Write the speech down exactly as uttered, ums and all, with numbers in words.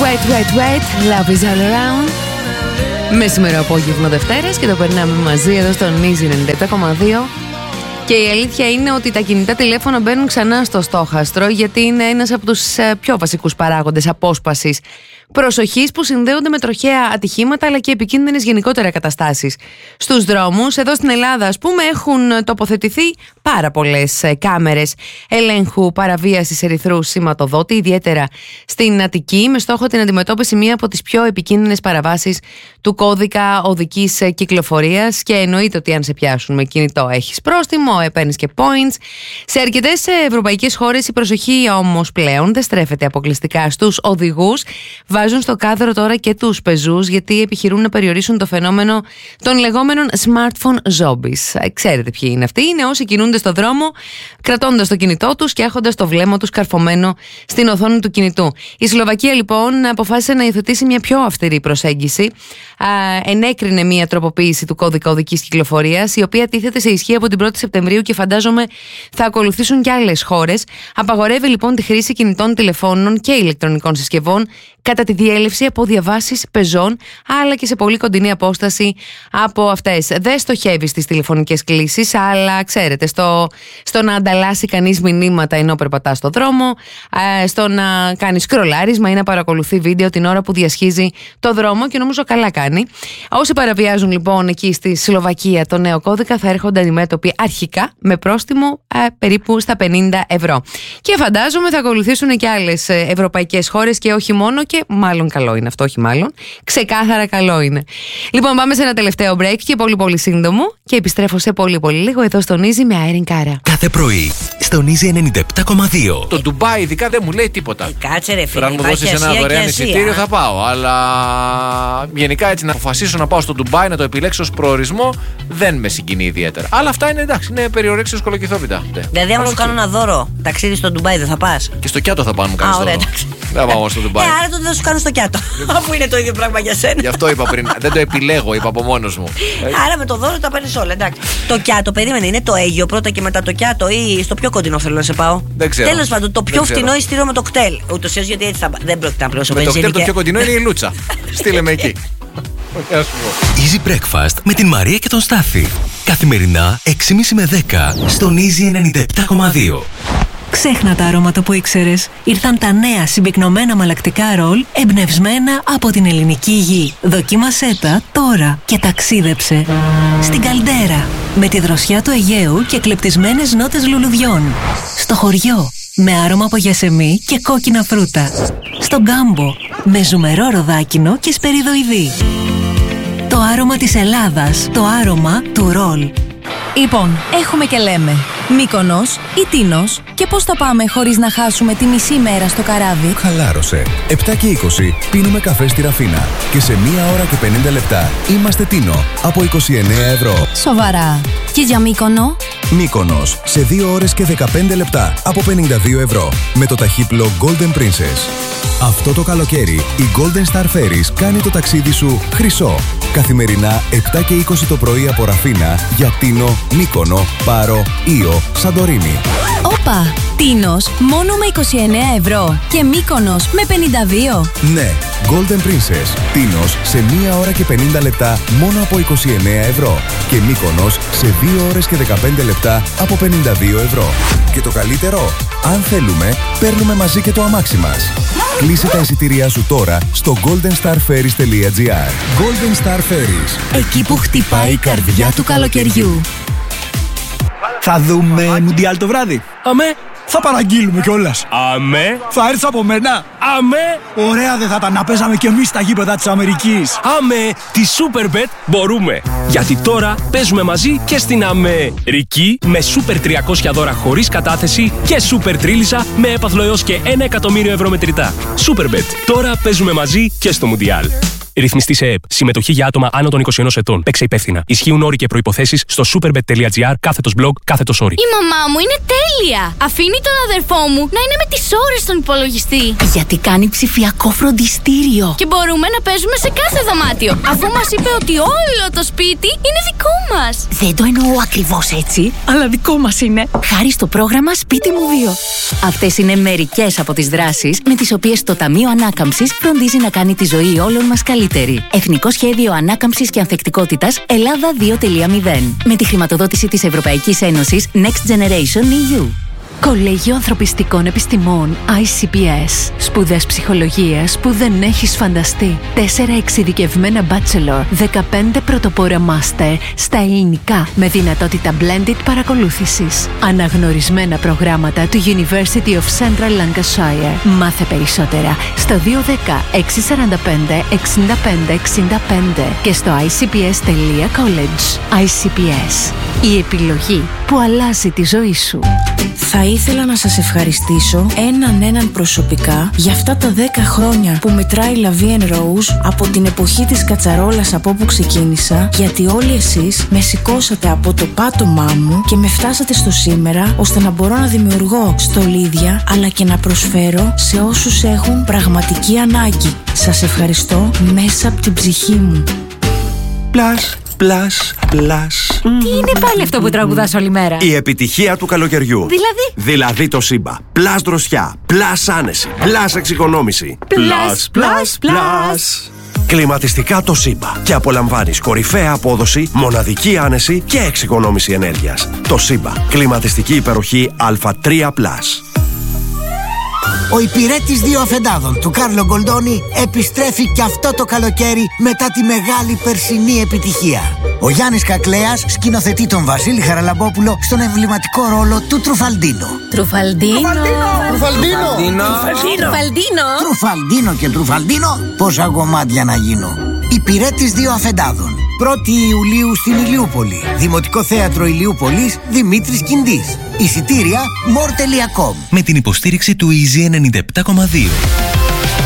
Wait, wait, wait, love is all around. Μεσημερό απόγευμα Δευτέρας και το περνάμε μαζί εδώ στον Easy ενενήντα επτά κόμμα δύο. Και η αλήθεια είναι ότι τα κινητά τηλέφωνα μπαίνουν ξανά στο στόχαστρο, γιατί είναι ένας από τους πιο βασικούς παράγοντες απόσπασης προσοχής που συνδέονται με τροχαία ατυχήματα αλλά και επικίνδυνες γενικότερα καταστάσεις στους δρόμους. Εδώ στην Ελλάδα, ας πούμε, έχουν τοποθετηθεί πάρα πολλές κάμερες ελέγχου παραβίασης ερυθρού σηματοδότη, ιδιαίτερα στην Αττική, με στόχο την αντιμετώπιση μία από τις πιο επικίνδυνες παραβάσεις του κώδικα οδικής κυκλοφορίας. Και εννοείται ότι αν σε πιάσουν με κινητό έχεις πρόστιμο, παίρνεις και points. Σε αρκετές ευρωπαϊκές χώρες η προσοχή όμως πλέον δεν στρέφεται αποκλειστικά στους οδηγούς. Βάζουν στο κάδρο τώρα και τους πεζούς, γιατί επιχειρούν να περιορίσουν το φαινόμενο των λεγόμενων smartphone zombies. Ξέρετε ποιοι είναι αυτοί? Είναι όσοι κινούνται στο δρόμο κρατώντας το κινητό τους και έχοντας το βλέμμα τους καρφωμένο στην οθόνη του κινητού. Η Σλοβακία λοιπόν αποφάσισε να υιοθετήσει μια πιο αυστηρή προσέγγιση. Α, ενέκρινε μια τροποποίηση του κώδικα οδικής κυκλοφορίας, η οποία τίθεται σε ισχύ από την πρώτη Σεπτεμβρίου και φαντάζομαι θα ακολουθήσουν και άλλες χώρες. Απαγορεύει λοιπόν τη χρήση κινητών τηλεφώνων και ηλεκτρονικών συσκευών κατά τη διέλευση από διαβάσεις πεζών, αλλά και σε πολύ κοντινή απόσταση από αυτές. Δεν στοχεύει στις τηλεφωνικές κλήσεις, αλλά ξέρετε, στο, στο να ανταλλάσσει κανείς μηνύματα ενώ περπατά στο δρόμο, στο να κάνει σκρολάρισμα ή να παρακολουθεί βίντεο την ώρα που διασχίζει το δρόμο, και νομίζω καλά κάνει. Όσοι παραβιάζουν λοιπόν εκεί στη Σλοβακία το νέο κώδικα θα έρχονται αντιμέτωποι αρχικά με πρόστιμο ε, περίπου στα πενήντα ευρώ. Και φαντάζομαι θα ακολουθήσουν και άλλες ευρωπαϊκές χώρες και όχι μόνο, και μάλλον καλό είναι αυτό, όχι μάλλον. Ξεκάθαρα καλό είναι. Λοιπόν, πάμε σε ένα τελευταίο break και πολύ πολύ σύντομο και επιστρέφω σε πολύ πολύ λίγο εδώ στον Easy με Άιριν Κάρα. Κάθε πρωί στον Easy ενενήντα επτά κόμμα δύο. Το Ντουμπάι ειδικά δεν μου λέει τίποτα. Ε, κάτσε ρε φίλε, αν μου δώσεις ένα δωρεάν εισιτήριο θα πάω. Αλλά γενικά έτσι να αποφασίσω να πάω στο Ντουμπάι, να το επιλέξω ως προορισμό, δεν με συγκινεί ιδιαίτερα. Αλλά αυτά είναι εντάξει, είναι περιορέξεις κολοκυθόπιτα. Δηλαδή, άμα σου κάνω ένα δώρο ταξίδι στο Ντουμπάι, δεν θα πας? Και στο Κιάτο θα πάμε, μου κάνεις Α, ωραία, δώρο. εντάξει. Δεν θα πάω στο Ντουμπάι. Ε, άρα τότε θα σου κάνω στο Κιάτο. Αφού είναι το ίδιο πράγμα για σένα. Γι' αυτό είπα πριν. Δεν το επιλέγω, είπα από μόνος μου. Άρα με το δώρο τα παίρνεις όλα, εντάξει. Το Κιάτο, περίμενε, είναι το Αίγιο πρώτα και μετά το Κιάτο, ή στο πιο κοντινό θέλω να σε πάω? Δεν ξέρω. Τέλος πάντων, το πιο φτηνό εισιτήριο με το κτέλ. Ούτως ή άλλως, γιατί έτσι θα... δεν πρόκειται να πληρώσω με βενζίνη. Το κτέλ το πιο κοντινό είναι η Λούτσα. Στείλε με εκεί. Easy Breakfast με την Μαρία και τον Στάθη. Καθημερινά έξι και μισή με δέκα στον Easy ενενήντα επτά κόμμα δύο. Ξέχνα τα αρώματα που ήξερες. Ήρθαν τα νέα συμπυκνωμένα μαλακτικά ρολ εμπνευσμένα από την ελληνική γη. Δοκίμασέ τα τώρα και ταξίδεψε στην Καλντέρα με τη δροσιά του Αιγαίου και κλεπτισμένες νότες λουλουδιών. Στο χωριό με άρωμα από γιασεμί και κόκκινα φρούτα. Στον Γκάμπο με ζουμερό ροδάκινο και σπεριδοειδή. Το άρωμα της Ελλάδας, το άρωμα του ρολ. Λοιπόν, έχουμε και λέμε Μύκονος ή Τίνος, και πώς θα πάμε χωρίς να χάσουμε τη μισή μέρα στο καράβι? Χαλάρωσε. επτά και είκοσι πίνουμε καφέ στη Ραφίνα και σε μία ώρα και πενήντα λεπτά είμαστε Τίνο από είκοσι εννέα ευρώ. Σοβαρά? Και για Μύκονο? Μύκονος σε δύο ώρες και δεκαπέντε λεπτά από πενήντα δύο ευρώ με το ταχύπλο Golden Princess. Αυτό το καλοκαίρι η Golden Star Ferries κάνει το ταξίδι σου χρυσό. Καθημερινά επτά και είκοσι το πρωί από Ραφίνα για Τίνο, Μύκονο, Πάρο, Ήο, Σαντορίνη. Όπα! Τίνος μόνο με είκοσι εννέα ευρώ και Μύκονος με πενήντα δύο. Ναι, Golden Princess. Τίνος σε μία ώρα και πενήντα λεπτά μόνο από είκοσι εννέα ευρώ και Μύκονος σε δύο ώρες και δεκαπέντε λεπτά από πενήντα δύο ευρώ. Και το καλύτερο, αν θέλουμε, παίρνουμε μαζί και το αμάξι μας. Κλείσε τα εισιτήριά σου τώρα στο golden star ferries τελεία gr. Golden Star Ferries. Εκεί που χτυπάει η καρδιά του καλοκαιριού. Θα δούμε Μουντιάλ το βράδυ. Αμέ. Θα παραγγείλουμε κιόλας. Αμέ. Θα έρθεις από μένα. Αμέ. Ωραία δεν θα ήταν να παίζαμε κι εμείς στα γήπεδα της Αμερικής? Αμέ. Τη Superbet μπορούμε. Γιατί τώρα παίζουμε μαζί και στην Αμερική με Super τριακόσια δώρα χωρίς κατάθεση και Super Τρίλισσα με έπαθλο έως και ένα εκατομμύριο ευρώ μετρητά. Superbet. Τώρα παίζουμε μαζί και στο Μουντιάλ. Ρυθμιστή σε ΕΕΠ. Συμμετοχή για άτομα άνω των είκοσι ενός ετών. Παίξε υπεύθυνα. Ισχύουν όροι και προϋποθέσεις στο superbet.gr κάθετος blog κάθετος όροι. Η μαμά μου είναι τέλεια! Αφήνει τον αδερφό μου να είναι με τις ώρες στον υπολογιστή. Γιατί κάνει ψηφιακό φροντιστήριο. Και μπορούμε να παίζουμε σε κάθε δωμάτιο. Αφού μας είπε ότι όλο το σπίτι είναι δικό μας. Δεν το εννοώ ακριβώς έτσι, αλλά δικό μας είναι. Χάρη στο πρόγραμμα Σπίτι μου δύο. Αυτές είναι μερικές από τις δράσεις με τις οποίες το Ταμείο Ανάκαμψης φροντίζει να κάνει τη ζωή όλων μας καλύτερη. Εθνικό Σχέδιο Ανάκαμψης και Ανθεκτικότητας Ελλάδα δύο κόμμα μηδέν. Με τη χρηματοδότηση της Ευρωπαϊκής Ένωσης Next Generation ι γιου. Κολέγιο Ανθρωπιστικών Επιστημών άι σι πι ες. Σπουδές ψυχολογίας που δεν έχεις φανταστεί. Τέσσερα εξειδικευμένα bachelor, δεκαπέντε πρωτοπόρα master στα ελληνικά με δυνατότητα blended παρακολούθησης. Αναγνωρισμένα προγράμματα του University of Central Lancashire. Μάθε περισσότερα στο δύο ένα μηδέν έξι τέσσερα πέντε εξήντα πέντε εξήντα πέντε και στο άι σι πι ες τελεία college. άι σι πι ες. Η επιλογή που αλλάζει τη ζωή σου. Θα ήθελα να σας ευχαριστήσω έναν έναν προσωπικά για αυτά τα δέκα χρόνια που μετράει La Vie en Rose από την εποχή της κατσαρόλας από όπου ξεκίνησα, γιατί όλοι εσείς με σηκώσατε από το πάτωμά μου και με φτάσατε στο σήμερα ώστε να μπορώ να δημιουργώ στολίδια αλλά και να προσφέρω σε όσους έχουν πραγματική ανάγκη. Σας ευχαριστώ μέσα από την ψυχή μου. Πλάς, πλάς, πλάς. Τι είναι πάλι αυτό που τραγουδάς όλη μέρα? Η επιτυχία του καλοκαιριού. Δηλαδή? Δηλαδή το Σύμπα. Πλάς δροσιά, πλάς άνεση, πλάς εξοικονόμηση. Πλάς, πλάς, πλάς. Κλιματιστικά το Σύμπα. Και απολαμβάνεις κορυφαία απόδοση, μοναδική άνεση και εξοικονόμηση ενέργειας. Το Σύμπα. Κλιματιστική υπεροχή Α τρία πλας. Ο υπηρέτης δύο αφεντάδων του Κάρλο Γκολντόνι επιστρέφει και αυτό το καλοκαίρι μετά τη μεγάλη περσινή επιτυχία. Ο Γιάννης Κακλέας σκηνοθετεί τον Βασίλη Χαραλαμπόπουλο στον εμβληματικό ρόλο του Τρουφαλντίνο. Τρουφαλντίνο. Τρουφαλντίνο. Τρουφαλντίνο. Τρουφαλντίνο και Τρουφαλντίνο. Πόσα κομμάτια να γίνω. Υπηρέτης δύο αφεντάδων. πρώτη Ιουλίου στην Ηλιούπολη. Δημοτικό Θέατρο Ηλιούπολης, Δημήτρης Κιντής. Εισιτήρια more τελεία com. Με την υποστήριξη του Easy ενενήντα επτά κόμμα δύο.